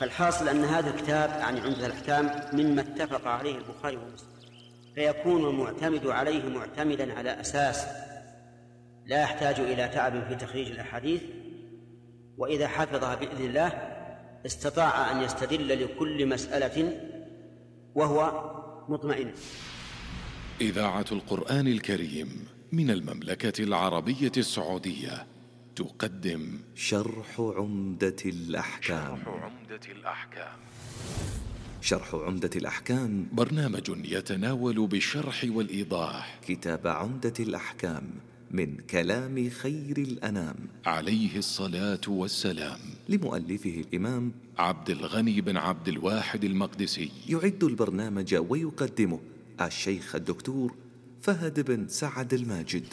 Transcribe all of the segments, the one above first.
فالحاصل أن هذا الكتاب يعني عمدة الأحكام مما اتفق عليه البخاري ومسلم، فيكون المعتمد عليه معتمدا على أساس لا يحتاج إلى تعب في تخريج الأحاديث، وإذا حفظها بإذن الله استطاع أن يستدل لكل مسألة وهو مطمئن. إذاعة القرآن الكريم من المملكة العربية السعودية تقدم شرح عمدة الأحكام. شرح عمدة الأحكام برنامج يتناول بالشرح والإيضاح كتاب عمدة الأحكام من كلام خير الأنام عليه الصلاة والسلام، لمؤلفه الإمام عبد الغني بن عبد الواحد المقدسي. يعد البرنامج ويقدمه الشيخ الدكتور فهد بن سعد الماجد.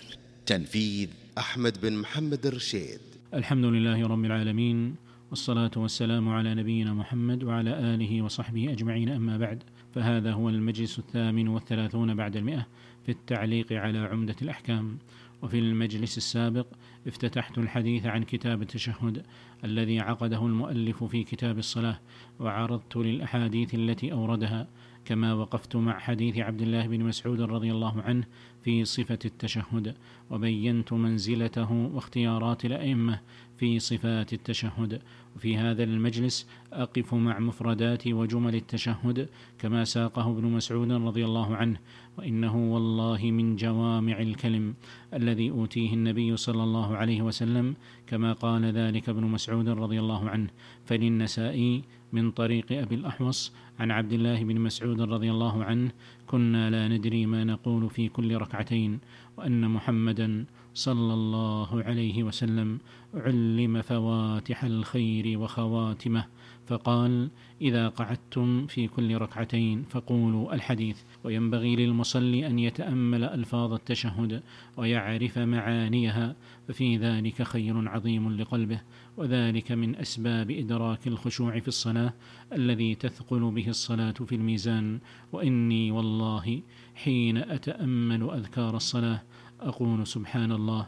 تنفيذ أحمد بن محمد الرشيد. الحمد لله رب العالمين، والصلاة والسلام على نبينا محمد وعلى آله وصحبه أجمعين، أما بعد، فهذا هو المجلس 38 بعد 100 في التعليق على عمدة الأحكام. وفي المجلس السابق افتتحت الحديث عن كتاب التشهد الذي عقده المؤلف في كتاب الصلاة، وعرضت للأحاديث التي أوردها، كما وقفت مع حديث عبد الله بن مسعود رضي الله عنه في صفة التشهد، وبينت منزلته واختيارات الأئمة في صفات التشهد. وفي هذا المجلس أقف مع مفردات وجمل التشهد كما ساقه ابن مسعود رضي الله عنه، وإنه والله من جوامع الكلم الذي أوتيه النبي صلى الله عليه وسلم، كما قال ذلك ابن مسعود رضي الله عنه. فللنسائي من طريق أبي الأحوص عن عبد الله بن مسعود رضي الله عنه: كنا لا ندري ما نقول في كل ركعتين، وأن محمدا صلى الله عليه وسلم علم فواتح الخير وخواتمه، فقال: إذا قعدتم في كل ركعتين فقولوا الحديث. وينبغي للمصلي أن يتأمل ألفاظ التشهد ويعرف معانيها، ففي ذلك خير عظيم لقلبه، وذلك من أسباب إدراك الخشوع في الصلاة الذي تثقل به الصلاة في الميزان. وإني والله حين أتأمل أذكار الصلاة أقول: سبحان الله،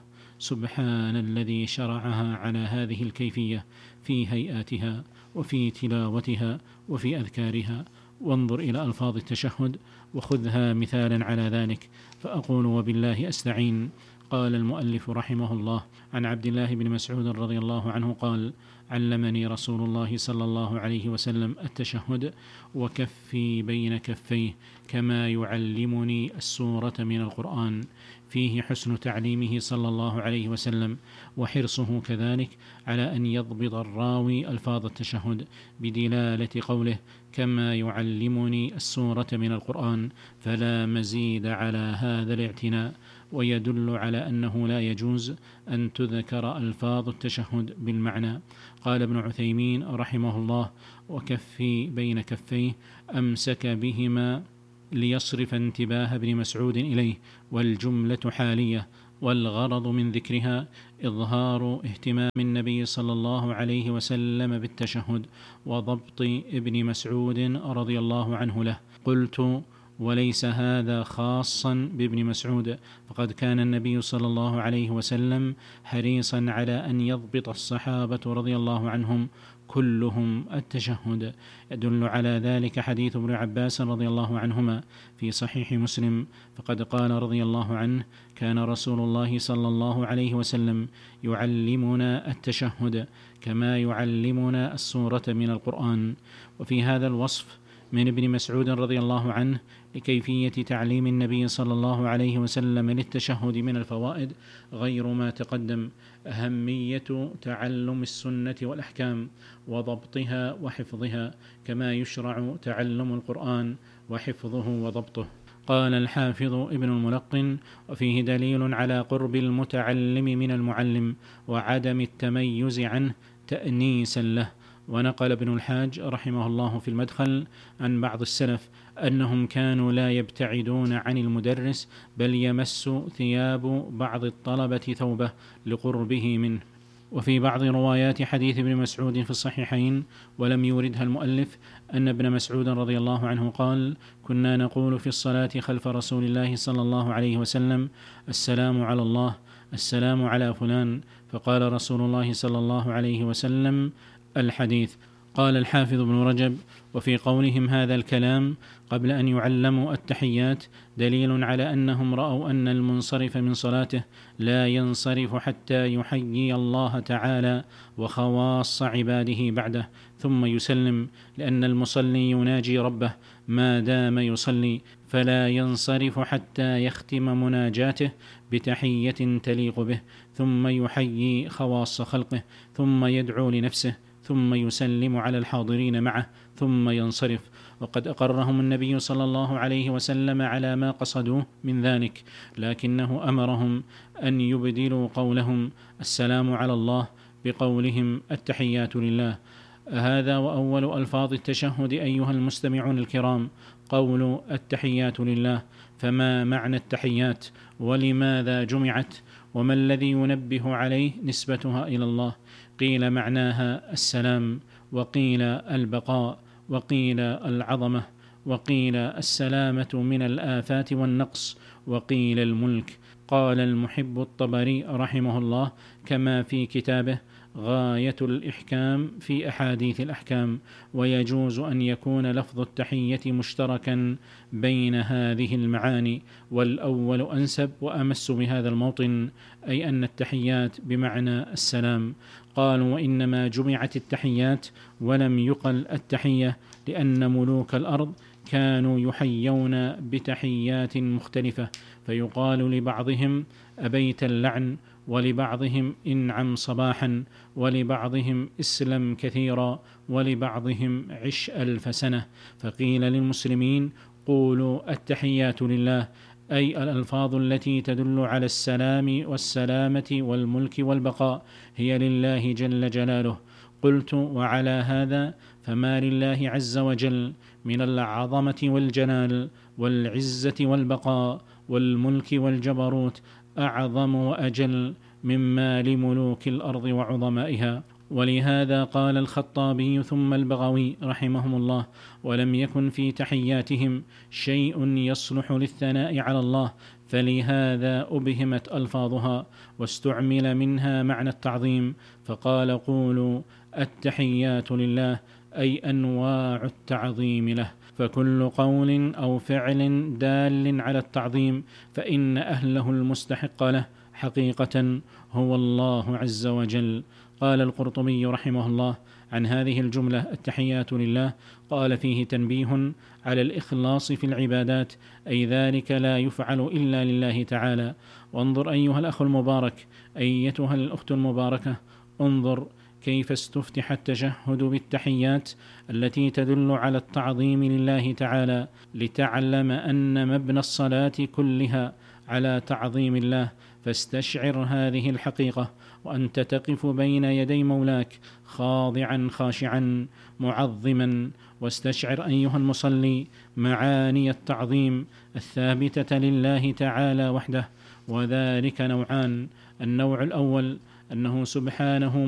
سبحان الذي شرعها على هذه الكيفية في هيئاتها وفي تلاوتها وفي أذكارها. وانظر إلى ألفاظ التشهد وخذها مثالا على ذلك، فأقول: وبالله أستعين. قال المؤلف رحمه الله عن عبد الله بن مسعود رضي الله عنه قال: علمني رسول الله صلى الله عليه وسلم التشهد وكفي بين كفيه كما يعلمني السورة من القرآن. فيه حسن تعليمه صلى الله عليه وسلم، وحرصه كذلك على أن يضبط الراوي ألفاظ التشهد بدلالة قوله: كما يعلمني السورة من القرآن، فلا مزيد على هذا الاعتناء. ويدل على أنه لا يجوز أن تذكر ألفاظ التشهد بالمعنى. قال ابن عثيمين رحمه الله: وكفي بين كفيه أمسك بهما ليصرف انتباه ابن مسعود إليه، والجملة حالية، والغرض من ذكرها إظهار اهتمام النبي صلى الله عليه وسلم بالتشهد وضبط ابن مسعود رضي الله عنه له. قلت: وليس هذا خاصا بابن مسعود، فقد كان النبي صلى الله عليه وسلم حريصا على أن يضبط الصحابة رضي الله عنهم كلهم التشهد. يدل على ذلك حديث ابن عباس رضي الله عنهما في صحيح مسلم، فقد قال رضي الله عنه: كان رسول الله صلى الله عليه وسلم يعلمنا التشهد كما يعلمنا السورة من القرآن. وفي هذا الوصف من ابن مسعود رضي الله عنه لكيفية تعليم النبي صلى الله عليه وسلم للتشهد من الفوائد غير ما تقدم: أهمية تعلم السنة والأحكام وضبطها وحفظها، كما يشرع تعلم القرآن وحفظه وضبطه. قال الحافظ ابن الملقن: وفيه دليل على قرب المتعلم من المعلم وعدم التميز عنه تأنيسا له. ونقل ابن الحاج رحمه الله في المدخل عن بعض السلف أنهم كانوا لا يبتعدون عن المدرس، بل يمس ثياب بعض الطلبة ثوبه لقربه منه. وفي بعض روايات حديث ابن مسعود في الصحيحين ولم يوردها المؤلف أن ابن مسعود رضي الله عنه قال: كنا نقول في الصلاة خلف رسول الله صلى الله عليه وسلم: السلام على الله، السلام على فلان، فقال رسول الله صلى الله عليه وسلم: الحديث. قال الحافظ ابن رجب: وفي قولهم هذا الكلام قبل أن يعلموا التحيات دليل على أنهم رأوا أن المنصرف من صلاته لا ينصرف حتى يحيي الله تعالى وخواص عباده بعده ثم يسلم، لأن المصلي يناجي ربه ما دام يصلي، فلا ينصرف حتى يختم مناجاته بتحية تليق به، ثم يحيي خواص خلقه، ثم يدعو لنفسه، ثم يسلم على الحاضرين معه، ثم ينصرف. وقد أقرهم النبي صلى الله عليه وسلم على ما قصدوه من ذلك، لكنه أمرهم أن يبدلوا قولهم السلام على الله بقولهم التحيات لله. هذا وأول ألفاظ التشهد أيها المستمعون الكرام قول التحيات لله. فما معنى التحيات؟ ولماذا جمعت؟ وما الذي ينبه عليه نسبتها إلى الله؟ قيل معناها السلام، وقيل البقاء، وقيل العظمة، وقيل السلامة من الآفات والنقص، وقيل الملك. قال المحب الطبري رحمه الله كما في كتابه غاية الإحكام في أحاديث الأحكام: ويجوز أن يكون لفظ التحية مشتركا بين هذه المعاني، والأول أنسب وأمس بهذا الموطن، أي أن التحيات بمعنى السلام. قالوا: وإنما جمعت التحيات ولم يقل التحية لأن ملوك الأرض كانوا يحيون بتحيات مختلفة، فيقال لبعضهم أبيت اللعن، ولبعضهم انعم صباحا، ولبعضهم اسلم كثيرا، ولبعضهم عش 1000 سنة. فقيل للمسلمين قولوا التحيات لله، أي الألفاظ التي تدل على السلام والسلامة والملك والبقاء هي لله جل جلاله. قلت: وعلى هذا فما لله عز وجل من العظمة والجلال والعزة والبقاء والملك والجبروت أعظم وأجل مما لملوك الأرض وعظمائها. ولهذا قال الخطابي ثم البغوي رحمهم الله: ولم يكن في تحياتهم شيء يصلح للثناء على الله، فلهذا أبهمت ألفاظها واستعمل منها معنى التعظيم، فقال قولوا التحيات لله، أي أنواع التعظيم له. فكل قول أو فعل دال على التعظيم فإن أهله المستحق له حقيقة هو الله عز وجل. قال القرطبي رحمه الله عن هذه الجملة التحيات لله: قال فيه تنبيه على الإخلاص في العبادات، أي ذلك لا يفعل إلا لله تعالى. وانظر أيها الأخ المبارك، أيتها الأخت المباركة، انظر كيف استفتح التشهد بالتحيات التي تدل على التعظيم لله تعالى، لتعلم أن مبنى الصلاة كلها على تعظيم الله. فاستشعر هذه الحقيقة وأنت تقف بين يدي مولاك خاضعا خاشعا معظما، واستشعر أيها المصلي معاني التعظيم الثابتة لله تعالى وحده، وذلك نوعان: النوع الأول أنه سبحانه